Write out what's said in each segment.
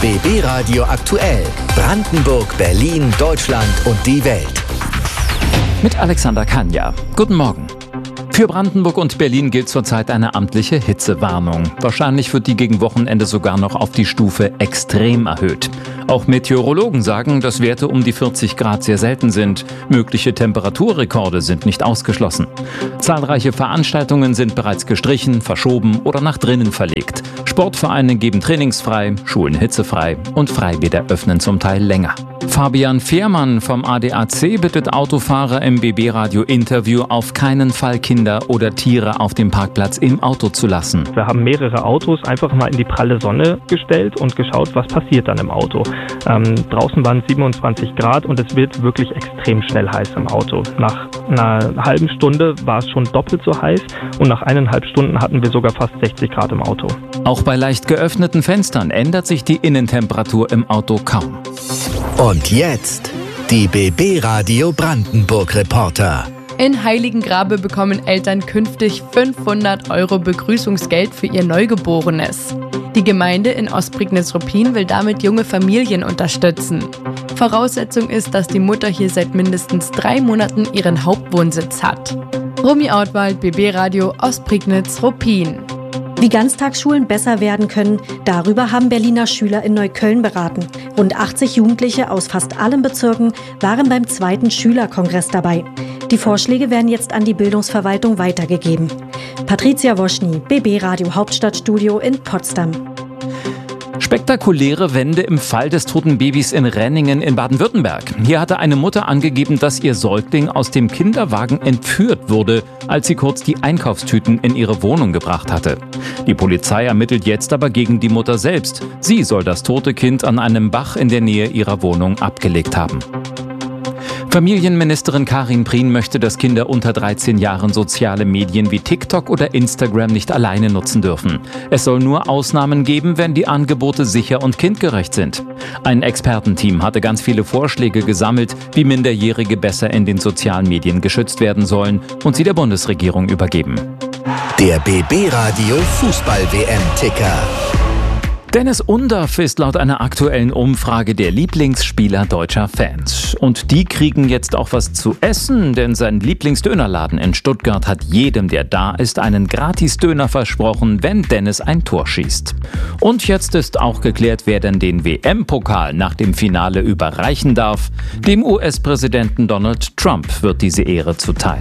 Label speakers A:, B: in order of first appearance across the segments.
A: BB Radio aktuell. Brandenburg, Berlin, Deutschland und die Welt.
B: Mit Alexander Kanja. Guten Morgen. Für Brandenburg und Berlin gilt zurzeit eine amtliche Hitzewarnung. Wahrscheinlich wird die gegen Wochenende sogar noch auf die Stufe extrem erhöht. Auch Meteorologen sagen, dass Werte um die 40 Grad sehr selten sind. Mögliche Temperaturrekorde sind nicht ausgeschlossen. Zahlreiche Veranstaltungen sind bereits gestrichen, verschoben oder nach drinnen verlegt. Sportvereine geben trainingsfrei, Schulen hitzefrei und Freibäder öffnen zum Teil länger. Fabian Fehrmann vom ADAC bittet Autofahrer im BB-Radio-Interview auf keinen Fall Kinder oder Tiere auf dem Parkplatz im Auto zu lassen.
C: Wir haben mehrere Autos einfach mal in die pralle Sonne gestellt und geschaut, was passiert dann im Auto. Draußen waren es 27 Grad und es wird wirklich extrem schnell heiß im Auto. Nach einer halben Stunde war es schon doppelt so heiß und nach 1,5 Stunden hatten wir sogar fast 60 Grad im Auto.
B: Auch bei leicht geöffneten Fenstern ändert sich die Innentemperatur im Auto kaum.
A: Und jetzt die BB Radio Brandenburg Reporter.
D: In Heiligengrabe bekommen Eltern künftig 500 € Begrüßungsgeld für ihr Neugeborenes. Die Gemeinde in Ostprignitz-Ruppin will damit junge Familien unterstützen. Voraussetzung ist, dass die Mutter hier seit mindestens 3 Monaten ihren Hauptwohnsitz hat. Romy Ortwald, BB Radio Ostprignitz-Ruppin.
E: Wie Ganztagsschulen besser werden können, darüber haben Berliner Schüler in Neukölln beraten. Rund 80 Jugendliche aus fast allen Bezirken waren beim 2. Schülerkongress dabei. Die Vorschläge werden jetzt an die Bildungsverwaltung weitergegeben. Patricia Woschny, BB Radio Hauptstadtstudio in Potsdam.
B: Spektakuläre Wende im Fall des toten Babys in Renningen in Baden-Württemberg. Hier hatte eine Mutter angegeben, dass ihr Säugling aus dem Kinderwagen entführt wurde, als sie kurz die Einkaufstüten in ihre Wohnung gebracht hatte. Die Polizei ermittelt jetzt aber gegen die Mutter selbst. Sie soll das tote Kind an einem Bach in der Nähe ihrer Wohnung abgelegt haben. Familienministerin Karin Prien möchte, dass Kinder unter 13 Jahren soziale Medien wie TikTok oder Instagram nicht alleine nutzen dürfen. Es soll nur Ausnahmen geben, wenn die Angebote sicher und kindgerecht sind. Ein Expertenteam hatte ganz viele Vorschläge gesammelt, wie Minderjährige besser in den sozialen Medien geschützt werden sollen und sie der Bundesregierung übergeben.
A: Der BB Radio Fußball-WM-Ticker.
B: Dennis Undaff ist laut einer aktuellen Umfrage der Lieblingsspieler deutscher Fans. Und die kriegen jetzt auch was zu essen, denn sein Lieblingsdönerladen in Stuttgart hat jedem, der da ist, einen Gratis-Döner versprochen, wenn Dennis ein Tor schießt. Und jetzt ist auch geklärt, wer denn den WM-Pokal nach dem Finale überreichen darf. Dem US-Präsidenten Donald Trump wird diese Ehre zuteil.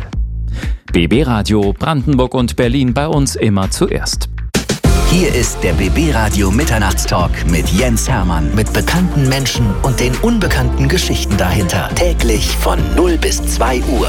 B: BB Radio Brandenburg und Berlin, bei uns immer zuerst.
A: Hier ist der BB Radio Mitternachtstalk mit Jens Hermann. Mit bekannten Menschen und den unbekannten Geschichten dahinter. Täglich von 0 bis 2 Uhr.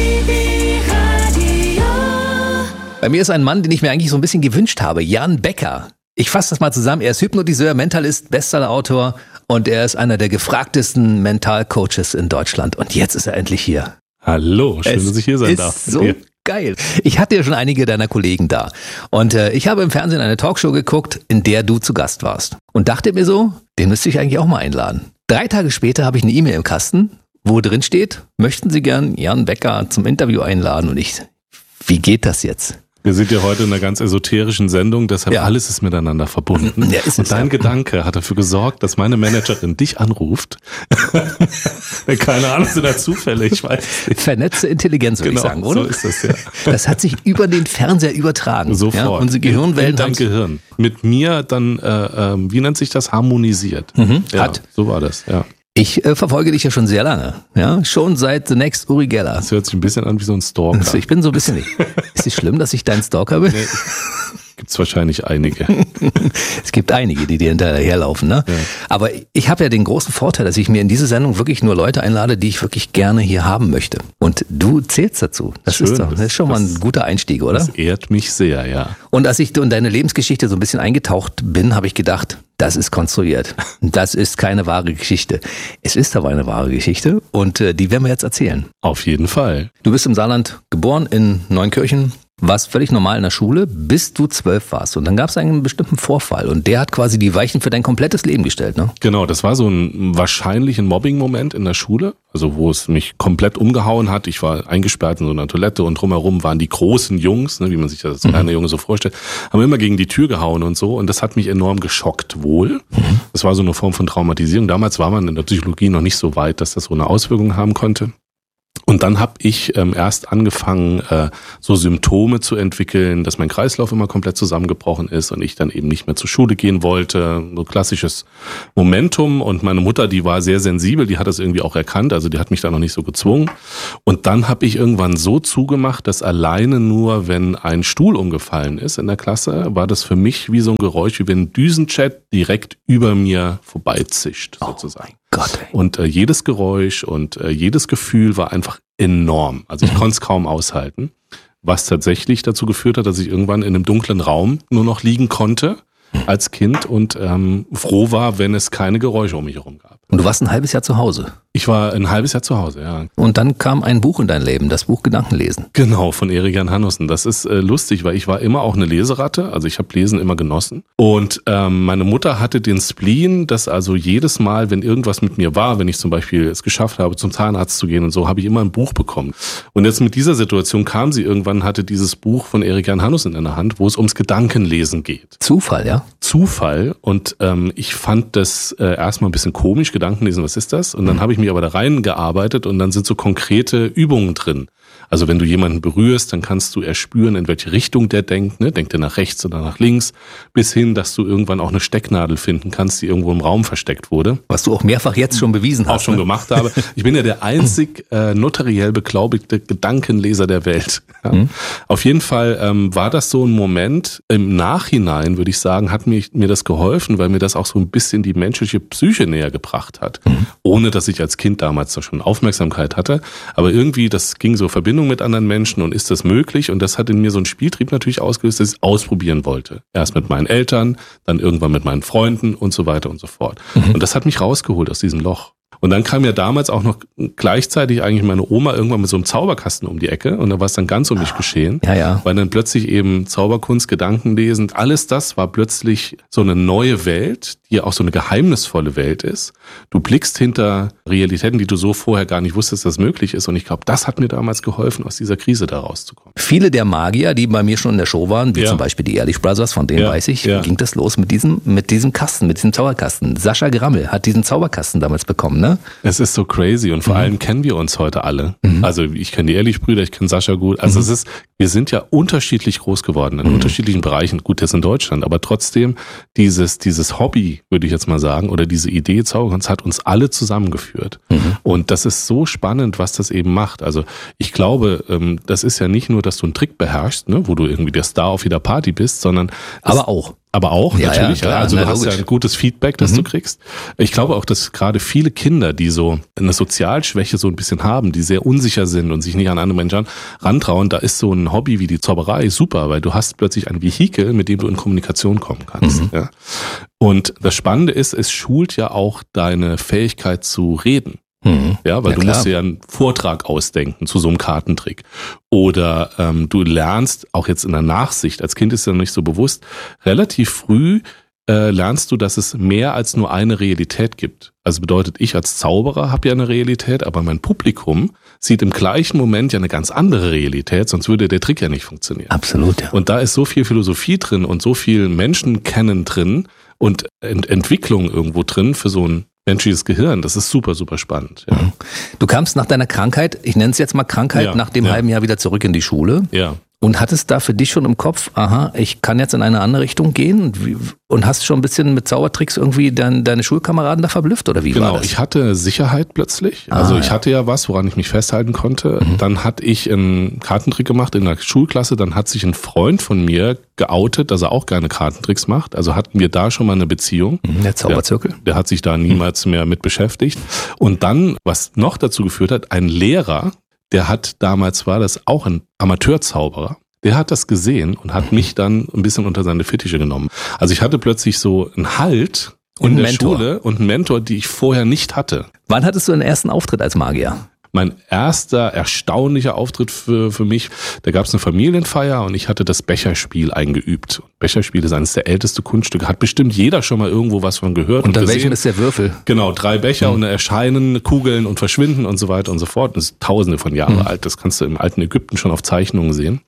F: Bei mir ist ein Mann, den ich mir eigentlich so ein bisschen gewünscht habe. Jan Becker. Ich fasse das mal zusammen. Er ist Hypnotiseur, Mentalist, Bestsellerautor und er ist einer der gefragtesten Mentalcoaches in Deutschland. Und jetzt ist er endlich hier.
G: Hallo, schön, dass ich hier sein darf.
F: So geil. Ich hatte ja schon einige deiner Kollegen da. Und ich habe im Fernsehen eine Talkshow geguckt, in der du zu Gast warst. Und dachte mir so, den müsste ich eigentlich auch mal einladen. 3 Tage später habe ich eine E-Mail im Kasten, wo drin steht, möchten Sie gern Jan Becker zum Interview einladen? Und ich, wie geht das jetzt?
G: Wir sind ja heute in einer ganz esoterischen Sendung, deshalb alles ist miteinander verbunden.
F: Ja,
G: und dein Gedanke hat dafür gesorgt, dass meine Managerin dich anruft. Keine Ahnung, sind da Zufälle, ich weiß nicht.
F: Vernetzte Intelligenz, würde ich sagen, oder?
G: So ist das, ja.
F: Das hat sich über den Fernseher übertragen.
G: Sofort.
F: Ja? Unsere Gehirnwellen
G: in dein Gehirn. Mit mir dann, wie nennt sich das, harmonisiert. Ja, so war das, ja.
F: Ich verfolge dich ja schon sehr lange, ja, schon seit The Next Uri Geller.
G: Das hört sich ein bisschen an wie so ein Stalker.
F: Also ich bin so ein bisschen nicht. Ist es schlimm, dass ich dein Stalker bin?
G: Nee, gibt's wahrscheinlich einige.
F: Es gibt einige, die dir hinterherlaufen, ne? Ja. Aber ich habe ja den großen Vorteil, dass ich mir in diese Sendung wirklich nur Leute einlade, die ich wirklich gerne hier haben möchte. Und du zählst dazu. Das ist schon mal ein guter Einstieg, oder?
G: Das ehrt mich sehr, ja.
F: Und als ich in deine Lebensgeschichte so ein bisschen eingetaucht bin, habe ich gedacht, das ist konstruiert. Das ist keine wahre Geschichte. Es ist aber eine wahre Geschichte und die werden wir jetzt erzählen.
G: Auf jeden Fall.
F: Du bist im Saarland geboren, in Neunkirchen, warst völlig normal in der Schule, bis du 12 warst. Und dann gab es einen bestimmten Vorfall und der hat quasi die Weichen für dein komplettes Leben gestellt, ne?
G: Genau, das war so ein wahrscheinlich ein Mobbing-Moment in der Schule, also wo es mich komplett umgehauen hat. Ich war eingesperrt in so einer Toilette und drumherum waren die großen Jungs, ne, wie man sich das kleine Junge so vorstellt, haben immer gegen die Tür gehauen und so und das hat mich enorm geschockt wohl. Das war so eine Form von Traumatisierung. Damals war man in der Psychologie noch nicht so weit, dass das so eine Auswirkung haben konnte. Und dann habe ich erst angefangen, so Symptome zu entwickeln, dass mein Kreislauf immer komplett zusammengebrochen ist und ich dann eben nicht mehr zur Schule gehen wollte. So klassisches Momentum. Und meine Mutter, die war sehr sensibel, die hat das irgendwie auch erkannt, also die hat mich da noch nicht so gezwungen. Und dann habe ich irgendwann so zugemacht, dass alleine nur, wenn ein Stuhl umgefallen ist in der Klasse, war das für mich wie so ein Geräusch, wie wenn ein Düsenjet direkt über mir vorbeizischt, sozusagen.
F: Gott, ey.
G: Und jedes Geräusch und jedes Gefühl war einfach enorm. Also ich konnte es kaum aushalten, was tatsächlich dazu geführt hat, dass ich irgendwann in einem dunklen Raum nur noch liegen konnte als Kind und froh war, wenn es keine Geräusche um mich herum gab.
F: Und du warst ein halbes Jahr zu Hause?
G: Ich war ein halbes Jahr zu Hause, ja.
F: Und dann kam ein Buch in dein Leben, das Buch Gedankenlesen.
G: Genau, von Erik-Jan Hannussen. Das ist lustig, weil ich war immer auch eine Leseratte, also ich habe Lesen immer genossen. Und meine Mutter hatte den Spleen, dass also jedes Mal, wenn irgendwas mit mir war, wenn ich zum Beispiel es geschafft habe, zum Zahnarzt zu gehen und so, habe ich immer ein Buch bekommen. Und jetzt mit dieser Situation kam sie irgendwann, hatte dieses Buch von Erik-Jan Hannussen in der Hand, wo es ums Gedankenlesen geht.
F: Zufall, ja?
G: Zufall. Und ich fand das erstmal ein bisschen komisch, Gedankenlesen, was ist das? Und dann habe ich mich aber da reingearbeitet und dann sind so konkrete Übungen drin. Also wenn du jemanden berührst, dann kannst du erspüren, in welche Richtung der denkt. Ne? Denkt der nach rechts oder nach links? Bis hin, dass du irgendwann auch eine Stecknadel finden kannst, die irgendwo im Raum versteckt wurde.
F: Was du auch mehrfach jetzt schon bewiesen hast.
G: Auch schon gemacht habe. Ich bin ja der einzig notariell beglaubigte Gedankenleser der Welt. Ja. Auf jeden Fall war das so ein Moment, im Nachhinein würde ich sagen, hat mir das geholfen, weil mir das auch so ein bisschen die menschliche Psyche näher gebracht hat. Ohne, dass ich als Kind damals da schon Aufmerksamkeit hatte. Aber irgendwie, das ging so Verbindung mit anderen Menschen und ist das möglich? Und das hat in mir so einen Spieltrieb natürlich ausgelöst, dass ich es ausprobieren wollte. Erst mit meinen Eltern, dann irgendwann mit meinen Freunden und so weiter und so fort. Und das hat mich rausgeholt aus diesem Loch. Und dann kam ja damals auch noch gleichzeitig eigentlich meine Oma irgendwann mit so einem Zauberkasten um die Ecke und da war es dann ganz um mich geschehen.
F: Ja, ja.
G: Weil dann plötzlich eben Zauberkunst, Gedankenlesen, alles das war plötzlich so eine neue Welt, die auch so eine geheimnisvolle Welt ist. Du blickst hinter Realitäten, die du so vorher gar nicht wusstest, dass möglich ist. Und ich glaube, das hat mir damals geholfen, aus dieser Krise da rauszukommen.
F: Viele der Magier, die bei mir schon in der Show waren, wie zum Beispiel die Ehrlich Brothers, von denen weiß ich, ging das los mit diesem Kasten, mit diesem Zauberkasten. Sascha Grammel hat diesen Zauberkasten damals bekommen, ne?
G: Es ist so crazy und vor allem kennen wir uns heute alle. Also ich kenne die Ehrlich-Brüder, ich kenne Sascha gut. Also wir sind ja unterschiedlich groß geworden, in unterschiedlichen Bereichen. Gut, jetzt in Deutschland, aber trotzdem dieses Hobby, würde ich jetzt mal sagen, oder diese Idee Zauberkunst hat uns alle zusammengeführt. Und das ist so spannend, was das eben macht. Also ich glaube, das ist ja nicht nur, dass du einen Trick beherrschst, ne, wo du irgendwie der Star auf jeder Party bist, sondern
F: Aber auch,
G: natürlich.
F: klar,
G: Also du hast
F: logisch.
G: ja ein gutes Feedback, das du kriegst. Ich glaube auch, dass gerade viele Kinder, die so eine Sozialschwäche so ein bisschen haben, die sehr unsicher sind und sich nicht an andere Menschen rantrauen, da ist so ein Hobby wie die Zauberei super, weil du hast plötzlich ein Vehikel, mit dem du in Kommunikation kommen kannst. Ja. Und das Spannende ist, es schult ja auch deine Fähigkeit zu reden. Ja, weil du musst dir ja einen Vortrag ausdenken zu so einem Kartentrick. Oder du lernst, auch jetzt in der Nachsicht, als Kind ist ja noch nicht so bewusst, relativ früh lernst du, dass es mehr als nur eine Realität gibt. Also bedeutet, ich als Zauberer habe ja eine Realität, aber mein Publikum sieht im gleichen Moment ja eine ganz andere Realität, sonst würde der Trick ja nicht funktionieren.
F: Absolut, ja.
G: Und da ist so viel Philosophie drin und so viel Menschenkennen drin und Entwicklung irgendwo drin für so ein menschliches Gehirn. Das ist super, super spannend. Ja.
F: Du kamst nach deiner Krankheit, ich nenne es jetzt mal Krankheit, nach dem halben Jahr wieder zurück in die Schule.
G: Ja.
F: Und hattest da für dich schon im Kopf, aha, ich kann jetzt in eine andere Richtung gehen und hast schon ein bisschen mit Zaubertricks irgendwie deine Schulkameraden da verblüfft oder wie war das?
G: Ich hatte Sicherheit plötzlich. Also ich hatte ja was, woran ich mich festhalten konnte. Dann hatte ich einen Kartentrick gemacht in der Schulklasse. Dann hat sich ein Freund von mir geoutet, dass er auch gerne Kartentricks macht. Also hatten wir da schon mal eine Beziehung.
F: Der Zauberzirkel.
G: Der hat sich da niemals mehr mit beschäftigt. Und dann, was noch dazu geführt hat, ein Lehrer, der hat damals, war das auch ein Amateurzauberer, der hat das gesehen und hat mich dann ein bisschen unter seine Fittiche genommen. Also ich hatte plötzlich so einen Halt in der Schule und einen Mentor, die ich vorher nicht hatte.
F: Wann hattest du deinen ersten Auftritt als Magier?
G: Mein erster erstaunlicher Auftritt für mich, da gab es eine Familienfeier und ich hatte das Becherspiel eingeübt. Becherspiel ist eines der ältesten Kunststücke, hat bestimmt jeder schon mal irgendwo was von gehört.
F: Unter welchem ist der Würfel?
G: Genau, 3 Becher und da erscheinen Kugeln und verschwinden und so weiter und so fort. Das ist Tausende von Jahren alt, das kannst du im alten Ägypten schon auf Zeichnungen sehen.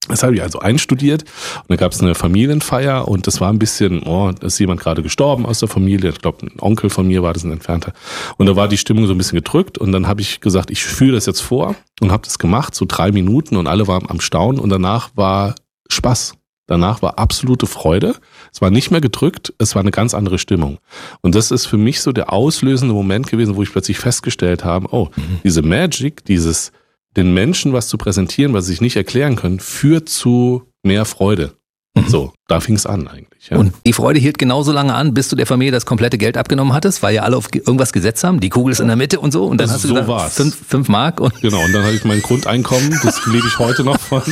G: Das habe ich also einstudiert und dann gab es eine Familienfeier und das war ein bisschen, da ist jemand gerade gestorben aus der Familie, ich glaube ein Onkel von mir war das, ein Entfernter, und da war die Stimmung so ein bisschen gedrückt und dann habe ich gesagt, ich führe das jetzt vor und habe das gemacht, so 3 Minuten und alle waren am Staunen und danach war Spaß. Danach war absolute Freude. Es war nicht mehr gedrückt, es war eine ganz andere Stimmung. Und das ist für mich so der auslösende Moment gewesen, wo ich plötzlich festgestellt habe, diese Magic, dieses den Menschen was zu präsentieren, was sie sich nicht erklären können, führt zu mehr Freude. So, da fing es an eigentlich. Ja.
F: Und die Freude hielt genauso lange an, bis du der Familie das komplette Geld abgenommen hattest, weil ja alle auf irgendwas gesetzt haben. Die Kugel ist in der Mitte und so. Und dann hast du gesagt, 5 Mark. Und
G: genau, und dann hatte ich mein Grundeinkommen, das lebe ich heute noch von.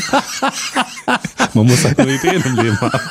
G: Man muss halt nur Ideen im Leben haben.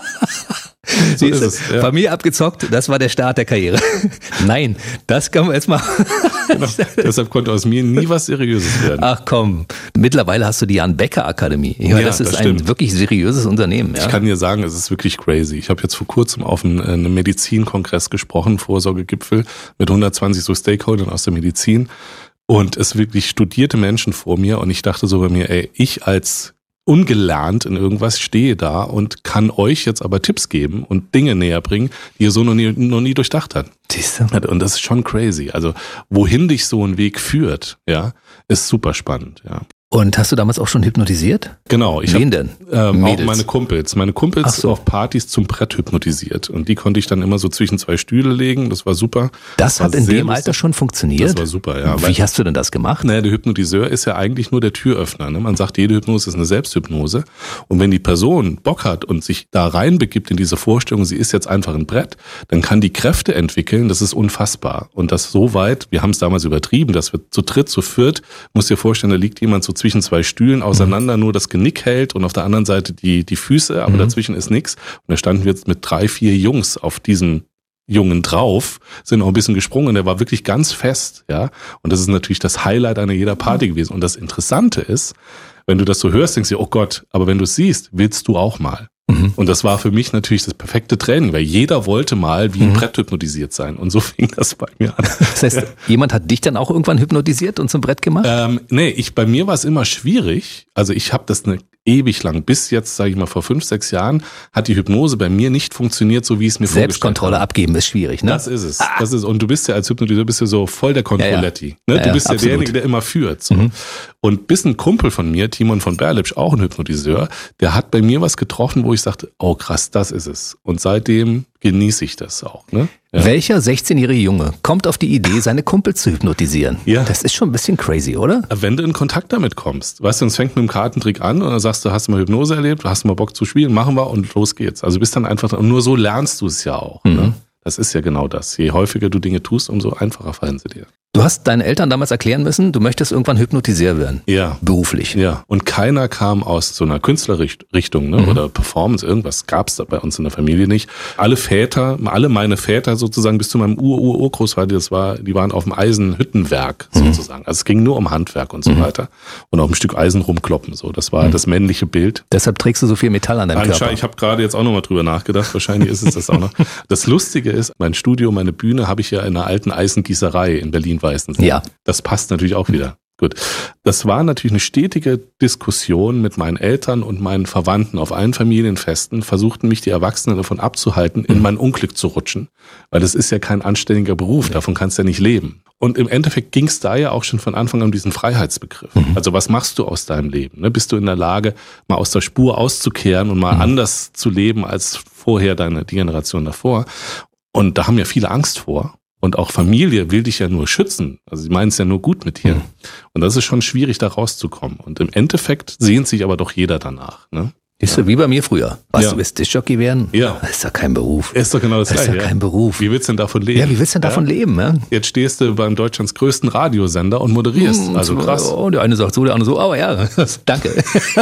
F: So ist es. Ja. Familie abgezockt, das war der Start der Karriere. Nein, das kann man erstmal.
G: Genau. Deshalb konnte aus mir nie was Seriöses werden.
F: Ach komm, mittlerweile hast du die Jan-Becker-Akademie. Das ist ein wirklich seriöses Unternehmen. Ja?
G: Ich kann dir sagen, es ist wirklich crazy. Ich habe jetzt vor kurzem auf einem Medizinkongress gesprochen, Vorsorgegipfel mit 120 so Stakeholdern aus der Medizin und es wirklich studierte Menschen vor mir und ich dachte so bei mir, ich als ungelernt in irgendwas stehe da und kann euch jetzt aber Tipps geben und Dinge näher bringen, die ihr so noch nie durchdacht habt. Und das ist schon crazy. Also wohin dich so ein Weg führt, ja, ist super spannend, ja.
F: Und hast du damals auch schon hypnotisiert?
G: Genau. Wen denn? Auch meine Kumpels. Meine Kumpels auf Partys zum Brett hypnotisiert. Und die konnte ich dann immer so zwischen 2 Stühle legen. Das war super.
F: Das hat in dem Alter schon funktioniert?
G: Das war super, ja.
F: Wie hast du denn das gemacht?
G: Naja, der Hypnotiseur ist ja eigentlich nur der Türöffner. Ne? Man sagt, jede Hypnose ist eine Selbsthypnose. Und wenn die Person Bock hat und sich da reinbegibt in diese Vorstellung, sie ist jetzt einfach ein Brett, dann kann die Kräfte entwickeln. Das ist unfassbar. Und das so weit, wir haben es damals übertrieben, dass wir zu dritt, zu viert, musst dir vorstellen, da liegt jemand so zwischen 2 Stühlen auseinander, nur das Genick hält und auf der anderen Seite die Füße, aber dazwischen ist nichts. Und da standen wir jetzt mit 3, 4 Jungs auf diesen Jungen drauf, sind auch ein bisschen gesprungen und der war wirklich ganz fest, ja. Und das ist natürlich das Highlight einer jeder Party gewesen. Und das Interessante ist, wenn du das so hörst, denkst du, oh Gott, aber wenn du es siehst, willst du auch mal. Und das war für mich natürlich das perfekte Training, weil jeder wollte mal wie ein Brett hypnotisiert sein. Und so fing das bei mir an.
F: Das heißt, jemand hat dich dann auch irgendwann hypnotisiert und zum Brett gemacht?
G: Bei mir war es immer schwierig. Also ich habe das ewig lang, bis jetzt, sage ich mal, vor 5, 6 Jahren, hat die Hypnose bei mir nicht funktioniert, so wie es mir vorgestellt habe.
F: Selbstkontrolle abgeben ist schwierig, ne?
G: Das ist es. Und du bist ja als Hypnotiseur so voll der Controletti. Ja. Ne? Du bist ja derjenige, der immer führt. So. Und bis ein Kumpel von mir, Timon von Berlipsch, auch ein Hypnotiseur, der hat bei mir was getroffen, wo ich sagte, oh krass, das ist es. Und seitdem genieße ich das auch. Ne? Ja.
F: Welcher 16-jährige Junge kommt auf die Idee, seine Kumpels zu hypnotisieren? Ja. Das ist schon ein bisschen crazy, oder?
G: Wenn du in Kontakt damit kommst. Weißt du, es fängt mit dem Kartentrick an und dann sagst du, hast du mal Hypnose erlebt, hast du mal Bock zu spielen, machen wir und los geht's. Also bist dann einfach, und nur so lernst du es ja auch. Ne? Das ist ja genau das. Je häufiger du Dinge tust, umso einfacher fallen sie dir.
F: Du hast deinen Eltern damals erklären müssen, du möchtest irgendwann Hypnotiseur werden.
G: Ja.
F: Beruflich.
G: Ja. Und keiner kam aus so einer Künstlerrichtung, ne? Oder Performance, irgendwas gab's da bei uns in der Familie nicht. Alle meine Väter sozusagen bis zu meinem Urgroßvater, die waren auf dem Eisenhüttenwerk sozusagen. Also es ging nur um Handwerk und so weiter. Und auf ein Stück Eisen rumkloppen. So, das war das männliche Bild.
F: Deshalb trägst du so viel Metall an deinem Körper.
G: Ich habe gerade jetzt auch nochmal drüber nachgedacht. Wahrscheinlich ist es das auch noch. Das Lustige ist, mein Studio, meine Bühne habe ich ja in einer alten Eisengießerei in Berlin. Ja. Das passt natürlich auch wieder. Gut. Das war natürlich eine stetige Diskussion mit meinen Eltern und meinen Verwandten auf allen Familienfesten, versuchten mich die Erwachsenen davon abzuhalten, in mein Unglück zu rutschen. Weil das ist ja kein anständiger Beruf, davon kannst du ja nicht leben. Und im Endeffekt ging es da ja auch schon von Anfang an um diesen Freiheitsbegriff. Also was machst du aus deinem Leben? Ne? Bist du in der Lage, mal aus der Spur auszukehren und mal anders zu leben als vorher die Generation davor? Und da haben ja viele Angst vor. Und auch Familie will dich ja nur schützen. Also sie meinen es ja nur gut mit dir. Und das ist schon schwierig, da rauszukommen. Und im Endeffekt sehnt sich aber doch jeder danach. Ne?
F: Ist so wie bei mir früher. Du willst Diskjockey werden?
G: Ja.
F: Das ist doch kein Beruf.
G: Ist doch genau das Gleiche.
F: Das ist doch kein Beruf.
G: Wie willst du denn davon leben?
F: Ja, wie willst du denn davon leben? Ja?
G: Jetzt stehst du beim Deutschlands größten Radiosender und moderierst. Also krass.
F: Oh, der eine sagt so, der andere so. Aber ja, danke.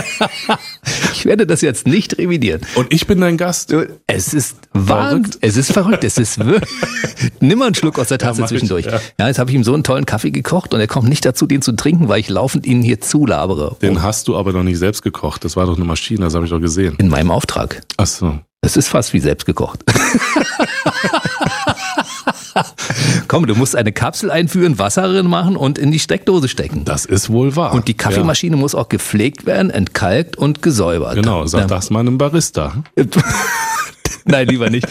F: Ich werde das jetzt nicht revidieren.
G: Und ich bin dein Gast.
F: Es ist verrückt. Es ist verrückt. Es ist nimm mal einen Schluck aus der Tasse zwischendurch. Ja, jetzt habe ich ihm so einen tollen Kaffee gekocht und er kommt nicht dazu, den zu trinken, weil ich laufend ihn hier zulabere.
G: Den hast du aber noch nicht selbst gekocht. Das war doch eine Maschine, das habe ich doch gesehen.
F: In meinem Auftrag.
G: Ach so.
F: Das ist fast wie selbst gekocht. Komm, du musst eine Kapsel einführen, Wasser drin machen und in die Steckdose stecken.
G: Das ist wohl wahr.
F: Und die Kaffeemaschine muss auch gepflegt werden, entkalkt und gesäubert.
G: Genau, sag das mal einem Barista.
F: Nein, lieber nicht.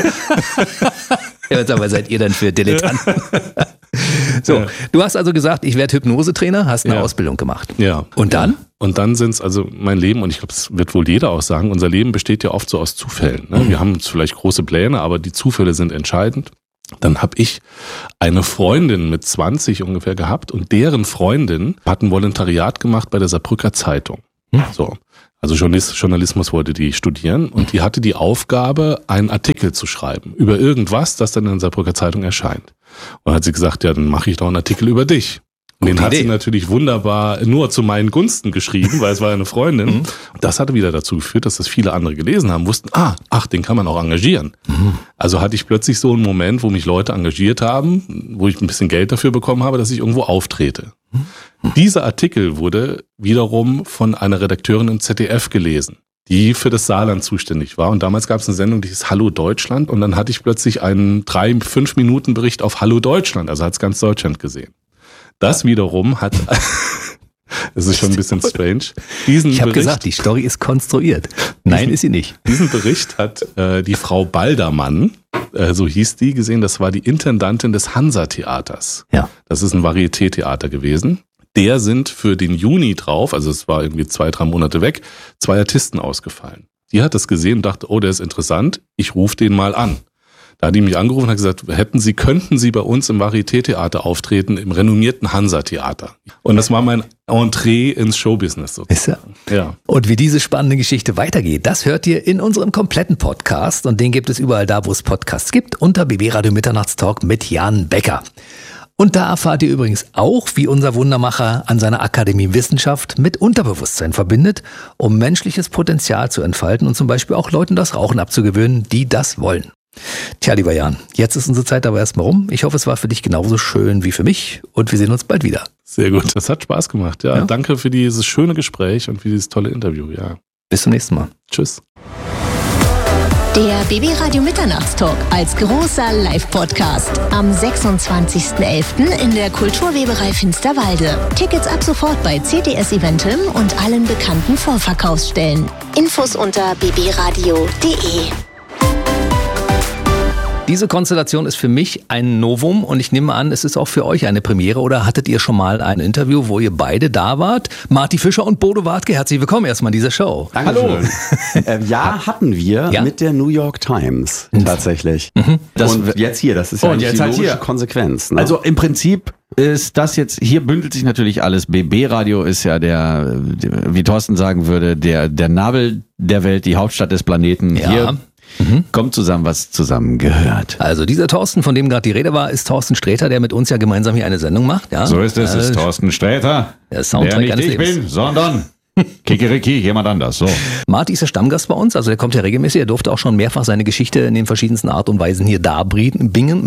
F: Jetzt aber seid ihr dann für Dilettanten. So, du hast also gesagt, ich werde Hypnosetrainer, hast eine Ausbildung gemacht.
G: Ja.
F: Und dann?
G: Und dann sind es also mein Leben, und ich glaube, das wird wohl jeder auch sagen, unser Leben besteht ja oft so aus Zufällen. Ne? Wir haben vielleicht große Pläne, aber die Zufälle sind entscheidend. Dann habe ich eine Freundin mit 20 ungefähr gehabt und deren Freundin hat ein Volontariat gemacht bei der Saarbrücker Zeitung. So. Also Journalismus wollte die studieren und die hatte die Aufgabe, einen Artikel zu schreiben über irgendwas, das dann in der Saarbrücker Zeitung erscheint. Und dann hat sie gesagt, ja, dann mache ich doch einen Artikel über dich. Und den hat sie natürlich wunderbar nur zu meinen Gunsten geschrieben, weil es war eine Freundin. Und das hatte wieder dazu geführt, dass das viele andere gelesen haben, wussten, den kann man auch engagieren. Also hatte ich plötzlich so einen Moment, wo mich Leute engagiert haben, wo ich ein bisschen Geld dafür bekommen habe, dass ich irgendwo auftrete. Dieser Artikel wurde wiederum von einer Redakteurin im ZDF gelesen, die für das Saarland zuständig war. Und damals gab es eine Sendung, die hieß Hallo Deutschland. Und dann hatte ich plötzlich einen 3-5 Minuten Bericht auf Hallo Deutschland. Also hat es ganz Deutschland gesehen. Das wiederum hat, das ist schon ein bisschen strange.
F: Ich habe gesagt, die Story ist konstruiert. Nein, ist sie nicht.
G: Diesen Bericht hat die Frau Baldermann, so hieß die, gesehen. Das war die Intendantin des Hansa-Theaters.
F: Ja.
G: Das ist ein Varieté-Theater gewesen. Der sind für den Juni drauf, also es war irgendwie 2-3 Monate weg, 2 Artisten ausgefallen. Die hat das gesehen und dachte, der ist interessant, ich rufe den mal an. Da hat die mich angerufen und hat gesagt, könnten Sie bei uns im Varieté-Theater auftreten, im renommierten Hansa-Theater. Und das war mein Entree ins Showbusiness sozusagen. Ja.
F: Und wie diese spannende Geschichte weitergeht, das hört ihr in unserem kompletten Podcast. Und den gibt es überall da, wo es Podcasts gibt, unter BB Radio Mitternachtstalk mit Jan Becker. Und da erfahrt ihr übrigens auch, wie unser Wundermacher an seiner Akademie Wissenschaft mit Unterbewusstsein verbindet, um menschliches Potenzial zu entfalten und zum Beispiel auch Leuten das Rauchen abzugewöhnen, die das wollen. Tja, lieber Jan, jetzt ist unsere Zeit aber erstmal rum. Ich hoffe, es war für dich genauso schön wie für mich und wir sehen uns bald wieder.
G: Sehr gut, das hat Spaß gemacht. Ja. Danke für dieses schöne Gespräch und für dieses tolle Interview. Ja.
F: Bis zum nächsten Mal.
G: Tschüss.
H: Der BB Radio Mitternachtstalk als großer Live-Podcast am 26.11. in der Kulturweberei Finsterwalde. Tickets ab sofort bei CTS Eventim und allen bekannten Vorverkaufsstellen. Infos unter bbradio.de.
F: Diese Konstellation ist für mich ein Novum und ich nehme an, es ist auch für euch eine Premiere. Oder hattet ihr schon mal ein Interview, wo ihr beide da wart? Marty Fischer und Bodo Wartke, herzlich willkommen erstmal in dieser Show.
I: Hallo. Hatten wir mit der New York Times tatsächlich. Und jetzt hier, das ist ja die logische Konsequenz. Ne?
J: Also im Prinzip ist das jetzt, hier bündelt sich natürlich alles. BB Radio ist ja der, wie Thorsten sagen würde, der Nabel der Welt, die Hauptstadt des Planeten.
F: Ja.
J: Hier kommt zusammen, was zusammengehört.
F: Also dieser Thorsten, von dem gerade die Rede war, ist Thorsten Sträter, der mit uns ja gemeinsam hier eine Sendung macht. Ja?
J: So ist es, ist Thorsten Sträter,
F: der Soundtrack
J: nicht
F: eines
J: ich
F: Lebens.
J: bin, sondern Kikeriki, jemand anders. So.
F: Marty ist der Stammgast bei uns, also der kommt ja regelmäßig. Er durfte auch schon mehrfach seine Geschichte in den verschiedensten Art und Weisen hier bringen.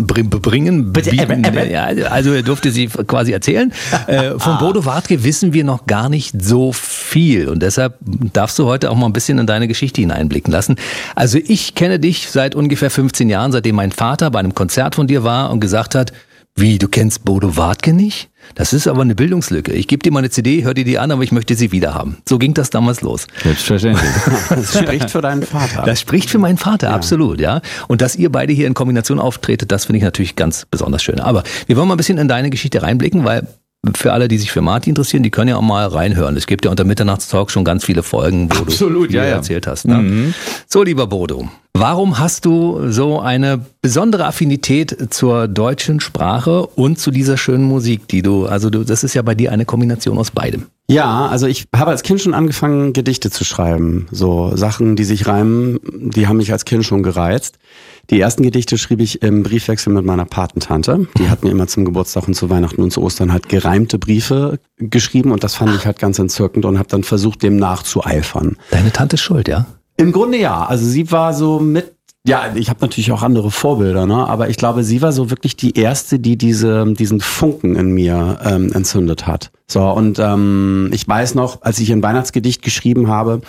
F: Ja, also er durfte sie quasi erzählen. Von Bodo Wartke wissen wir noch gar nicht so viel und deshalb darfst du heute auch mal ein bisschen in deine Geschichte hineinblicken lassen. Also ich kenne dich seit ungefähr 15 Jahren, seitdem mein Vater bei einem Konzert von dir war und gesagt hat, wie, du kennst Bodo Wartke nicht? Das ist aber eine Bildungslücke. Ich gebe dir mal eine CD, hör dir die an, aber ich möchte sie wieder haben. So ging das damals los.
J: Selbstverständlich.
I: Das spricht für deinen Vater.
F: Das spricht für meinen Vater, absolut, ja. Und dass ihr beide hier in Kombination auftretet, das finde ich natürlich ganz besonders schön. Aber wir wollen mal ein bisschen in deine Geschichte reinblicken, weil für alle, die sich für Marty interessieren, die können ja auch mal reinhören. Es gibt ja unter Mitternachtstalk schon ganz viele Folgen, wo du erzählt hast. Ne? So, lieber Bodo, warum hast du so eine besondere Affinität zur deutschen Sprache und zu dieser schönen Musik, das ist ja bei dir eine Kombination aus beidem.
I: Ja, also ich habe als Kind schon angefangen, Gedichte zu schreiben. So Sachen, die sich reimen, die haben mich als Kind schon gereizt. Die ersten Gedichte schrieb ich im Briefwechsel mit meiner Patentante. Die hat mir immer zum Geburtstag und zu Weihnachten und zu Ostern halt gereimte Briefe geschrieben und das fand ich halt ganz entzückend und habe dann versucht, dem nachzueifern.
F: Deine Tante ist schuld, ja?
I: Im Grunde ja. Also sie war so ich habe natürlich auch andere Vorbilder, ne? Aber ich glaube, sie war so wirklich die Erste, die diesen Funken in mir entzündet hat. So, und ich weiß noch, als ich ein Weihnachtsgedicht geschrieben habe,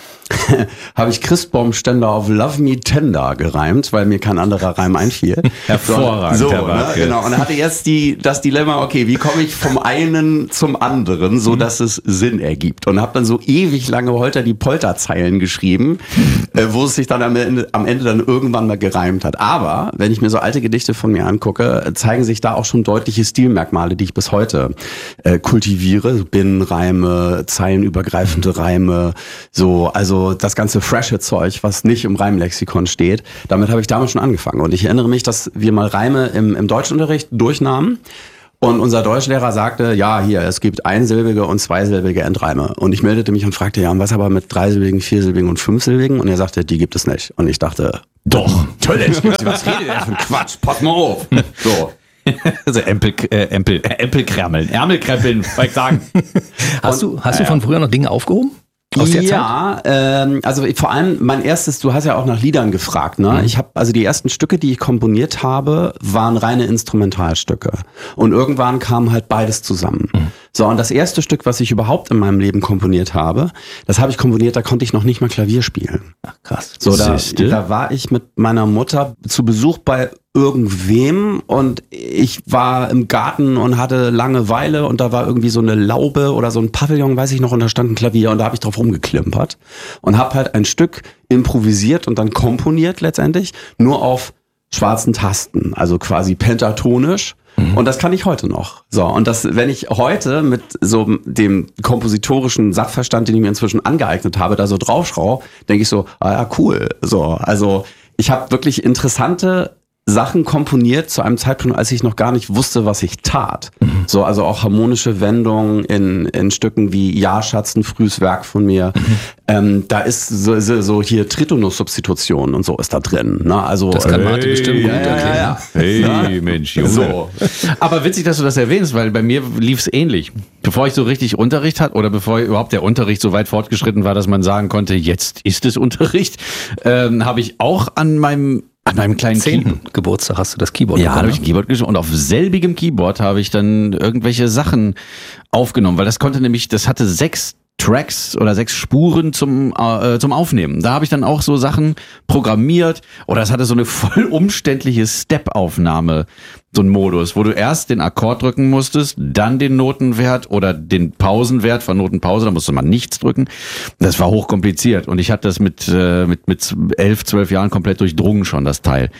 I: habe ich Christbaumständer auf Love Me Tender gereimt, weil mir kein anderer Reim einfiel.
J: Hervorragend,
I: so,
J: Herr Bartke.
I: genau. Und dann hatte ich jetzt das Dilemma, okay, wie komme ich vom einen zum anderen, so dass es Sinn ergibt? Und habe dann so ewig lange Holter die Polterzeilen geschrieben, wo es sich dann am Ende dann irgendwann mal gereimt hat. Aber wenn ich mir so alte Gedichte von mir angucke, zeigen sich da auch schon deutliche Stilmerkmale, die ich bis heute kultiviere. Binnenreime, zeilenübergreifende Reime, so, also das ganze frische Zeug, was nicht im Reimlexikon steht. Damit habe ich damals schon angefangen. Und ich erinnere mich, dass wir mal Reime im Deutschunterricht durchnahmen. Und unser Deutschlehrer sagte, ja, hier, es gibt einsilbige und zweisilbige Endreime. Und ich meldete mich und fragte, ja, und was aber mit dreisilbigen, viersilbigen und fünfsilbigen? Und er sagte, die gibt es nicht. Und ich dachte, doch, natürlich gibt's die. Was redet ihr für ein Quatsch? Pass mal auf. So.
J: Also Ämpelkremmeln, Ärmelkrempeln, soll ich sagen.
F: Hast du von früher noch Dinge aufgehoben? Aus der Zeit?
I: Also vor allem mein erstes, du hast ja auch nach Liedern gefragt, ne? Ich habe also die ersten Stücke, die ich komponiert habe, waren reine Instrumentalstücke. Und irgendwann kam halt beides zusammen. So, und das erste Stück, was ich überhaupt in meinem Leben komponiert habe, das habe ich komponiert, da konnte ich noch nicht mal Klavier spielen.
F: Ach, krass.
I: So, da war ich mit meiner Mutter zu Besuch bei irgendwem und ich war im Garten und hatte Langeweile und da war irgendwie so eine Laube oder so ein Pavillon, weiß ich noch, und da stand ein Klavier und da habe ich drauf rumgeklimpert und habe halt ein Stück improvisiert und dann komponiert letztendlich, nur auf schwarzen Tasten, also quasi pentatonisch. Und das kann ich heute noch. So, und wenn ich heute mit so dem kompositorischen Sachverstand, den ich mir inzwischen angeeignet habe, da so drauf schaue, denke ich so, ah ja, cool. So, also ich habe wirklich interessante Sachen komponiert zu einem Zeitpunkt, als ich noch gar nicht wusste, was ich tat. So, also auch harmonische Wendungen in Stücken wie Ja, Schatz, ein frühes Werk von mir. Da ist so hier Tritonus-Substitution und so ist da drin. Ne? Also,
F: das kann Martin bestimmt gut erklären.
I: Ja.
J: Hey, Mensch, Junge. So. Aber witzig, dass du das erwähnst, weil bei mir lief es ähnlich. Bevor ich so richtig Unterricht hatte oder bevor überhaupt der Unterricht so weit fortgeschritten war, dass man sagen konnte, jetzt ist es Unterricht, habe ich auch an meinem kleinen
F: 10. Geburtstag hast du das Keyboard
J: bekommen. Ja, habe ich ein Keyboard geschrieben und auf selbigem Keyboard habe ich dann irgendwelche Sachen aufgenommen, weil das hatte 6 Tracks oder 6 Spuren zum Aufnehmen. Da habe ich dann auch so Sachen programmiert oder es hatte so eine voll umständliche Step-Aufnahme, so ein Modus, wo du erst den Akkord drücken musstest, dann den Notenwert oder den Pausenwert von Notenpause, da musste man nichts drücken. Das war hochkompliziert und ich hatte das mit 11, 12 Jahren komplett durchdrungen schon, das Teil.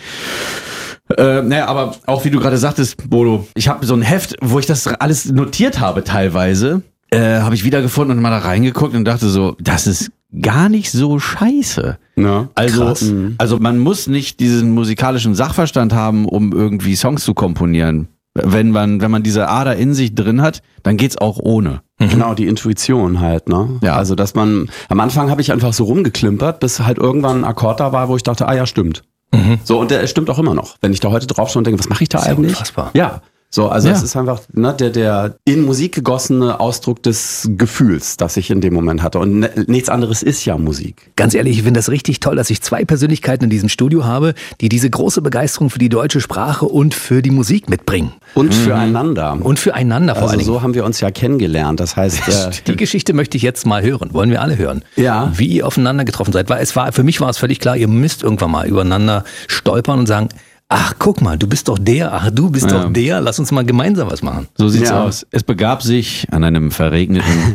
J: Aber auch wie du gerade sagtest, Bodo, ich habe so ein Heft, wo ich das alles notiert habe teilweise, habe ich wiedergefunden und mal da reingeguckt und dachte so, das ist gar nicht so scheiße.
I: Ja,
J: also man muss nicht diesen musikalischen Sachverstand haben, um irgendwie Songs zu komponieren. Wenn man diese Ader in sich drin hat, dann geht's auch ohne.
I: Genau, die Intuition halt, ne?
J: Ja.
I: Also, dass man, am Anfang habe ich einfach so rumgeklimpert, bis halt irgendwann ein Akkord da war, wo ich dachte, ah ja, stimmt. So, und der stimmt auch immer noch. Wenn ich da heute drauf schaue und denke, was mache ich da eigentlich?
F: Unfassbar.
I: Ja. So, also es ist einfach der in Musik gegossene Ausdruck des Gefühls, das ich in dem Moment hatte. Und nichts anderes ist ja Musik.
F: Ganz ehrlich, ich finde das richtig toll, dass ich 2 Persönlichkeiten in diesem Studio habe, die diese große Begeisterung für die deutsche Sprache und für die Musik mitbringen.
I: Und füreinander.
F: Und füreinander vor allen Dingen.
I: So haben wir uns ja kennengelernt. Das heißt,
F: die Geschichte möchte ich jetzt mal hören. Wollen wir alle hören.
I: Ja.
F: Wie ihr aufeinander getroffen seid. Weil für mich war es völlig klar, ihr müsst irgendwann mal übereinander stolpern und sagen, ach, guck mal, du bist doch der, ach, du bist doch der, lass uns mal gemeinsam was machen.
J: So sieht's aus. Es begab sich an einem verregneten,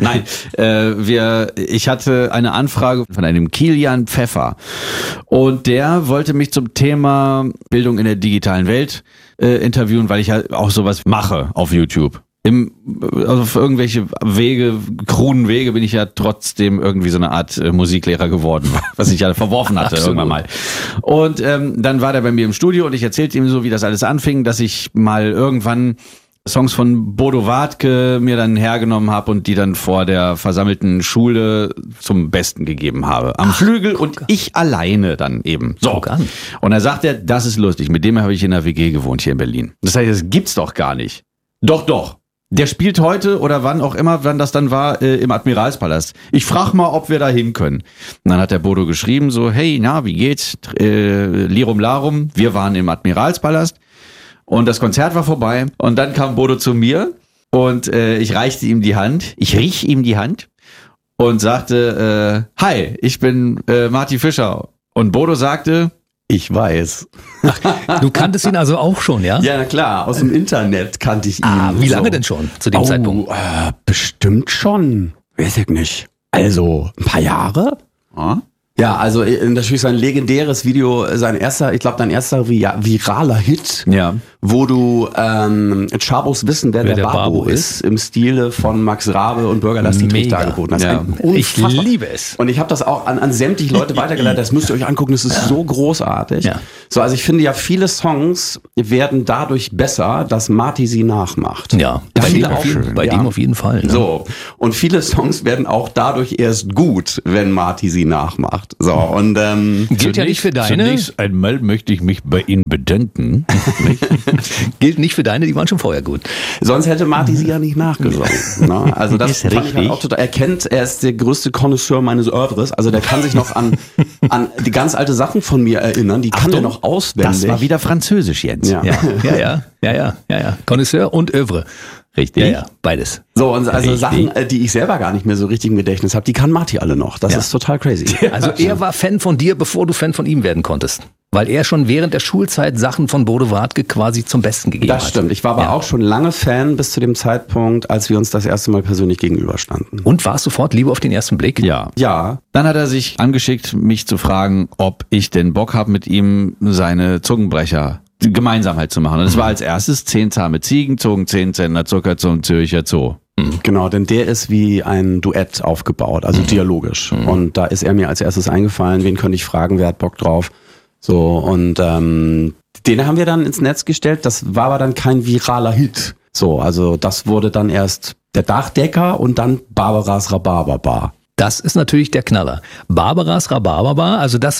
J: ich hatte eine Anfrage von einem Kilian Pfeffer und der wollte mich zum Thema Bildung in der digitalen Welt interviewen, weil ich ja auch sowas mache auf YouTube. Also auf irgendwelche kruden Wege bin ich ja trotzdem irgendwie so eine Art Musiklehrer geworden, was ich ja verworfen hatte irgendwann mal. Und dann war der bei mir im Studio und ich erzählte ihm so, wie das alles anfing, dass ich mal irgendwann Songs von Bodo Wartke mir dann hergenommen habe und die dann vor der versammelten Schule zum Besten gegeben habe. Am Flügel und ich alleine dann eben. So. Und da sagt er, das ist lustig, mit dem habe ich in der WG gewohnt hier in Berlin. Das heißt, das gibt's doch gar nicht. Doch. Der spielt heute oder wann auch immer, wann das dann war, im Admiralspalast. Ich frag mal, ob wir da hin können. Und dann hat der Bodo geschrieben so, hey, na, wie geht's? Lirum Larum, wir waren im Admiralspalast und das Konzert war vorbei und dann kam Bodo zu mir und ich reichte ihm die Hand, ich riech ihm die Hand und sagte, hi, ich bin Marty Fischer. Und Bodo sagte, ich weiß.
F: Ach, du kanntest ihn also auch schon, ja?
I: Ja, na klar, aus dem Internet kannte ich ihn.
F: Wie lange denn schon zu dem Zeitpunkt?
I: Bestimmt schon, weiß ich nicht. Also ein paar Jahre? Ja, also natürlich sein legendäres Video, dein erster viraler Hit, wo du Chabos wissen, wer der Babo ist, im Stile von Max Rabe und Bürger Lass die Trichter angeboten hast.
F: Ja. Ich liebe es.
I: Und ich habe das auch an sämtliche Leute weitergeleitet, das müsst ihr euch angucken, das ist so großartig. Ja. So, also ich finde ja, viele Songs werden dadurch besser, dass Marty sie nachmacht.
F: Ja, bei dem auf jeden Fall. Ne?
I: So, und viele Songs werden auch dadurch erst gut, wenn Marty sie nachmacht. So, und
F: gilt ja nicht für deine.
J: Zunächst einmal möchte ich mich bei Ihnen bedanken.
F: Gilt nicht für deine, die waren schon vorher gut.
I: Sonst hätte Marty sie ja nicht nachgesungen. Ne? Also das fand ich halt auch total. Er ist der größte Connoisseur meines Oeuvres. Also der kann sich noch an die ganz alte Sachen von mir erinnern. Die kann er noch auswendig.
J: Das war wieder Französisch, Jens.
F: Ja. Connoisseur und Oeuvre. Richtig. Ja, beides.
I: So, und also Sachen, die ich selber gar nicht mehr so richtig im Gedächtnis habe, die kann Marty alle noch. Das ist total crazy.
F: Also er war Fan von dir, bevor du Fan von ihm werden konntest. Weil er schon während der Schulzeit Sachen von Bodo Wartke quasi zum Besten gegeben hat.
I: Das stimmt. Ich war aber auch schon lange Fan bis zu dem Zeitpunkt, als wir uns das erste Mal persönlich gegenüberstanden.
F: Und war es sofort Liebe auf den ersten Blick?
J: Ja. Dann hat er sich angeschickt, mich zu fragen, ob ich denn Bock habe, mit ihm seine Zungenbrecher gemeinsam halt zu machen. Und das war als erstes 10 zahme Ziegen, zogen 10 Zentner Zucker zum Zürcher Zoo.
I: Genau, denn der ist wie ein Duett aufgebaut, also dialogisch. Und da ist er mir als erstes eingefallen, wen könnte ich fragen, wer hat Bock drauf? So, und den haben wir dann ins Netz gestellt, das war aber dann kein viraler Hit. So, also das wurde dann erst der Dachdecker und dann Barbaras Rhabarberbar.
F: Das ist natürlich der Knaller. Barbaras Rhabarberbar, also das